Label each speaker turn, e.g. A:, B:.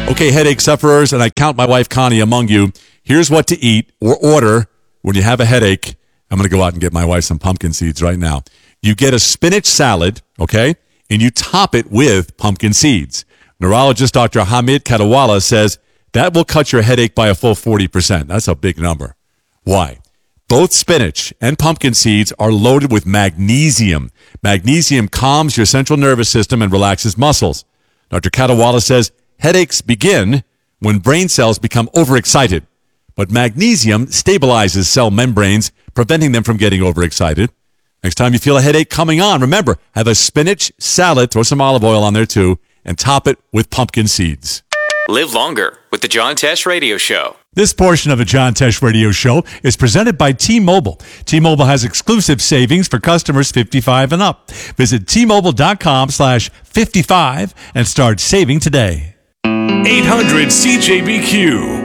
A: Okay, headache sufferers, and I count my wife Connie among you. Here's what to eat or order when you have a headache. I'm going to go out and get my wife some pumpkin seeds right now. You get a spinach salad, okay, and you top it with pumpkin seeds. Neurologist Dr. Hamid Katawala says that will cut your headache by a full 40%. That's a big number. Why? Both spinach and pumpkin seeds are loaded with magnesium. Magnesium calms your central nervous system and relaxes muscles. Dr. Katawala says headaches begin when brain cells become overexcited, but magnesium stabilizes cell membranes, preventing them from getting overexcited. Next time you feel a headache coming on, remember, have a spinach salad, throw some olive oil on there too, and top it with pumpkin seeds.
B: Live longer with the John Tesh Radio Show.
C: This portion of the John Tesh Radio Show is presented by T-Mobile. T-Mobile has exclusive savings for customers 55 and up. Visit T-Mobile.com/55 and start saving today.
D: 800 CJBQ.